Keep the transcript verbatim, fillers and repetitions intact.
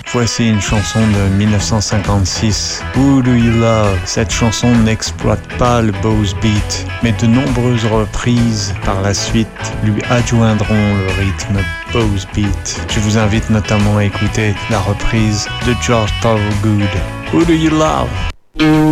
Voici une chanson de dix-neuf cent cinquante-six, Who Do You Love? Cette chanson n'exploite pas le Bowes Beat, mais de nombreuses reprises par la suite lui adjoindront le rythme Bowes Beat. Je vous invite notamment à écouter la reprise de George Thorogood, Who Do You Love?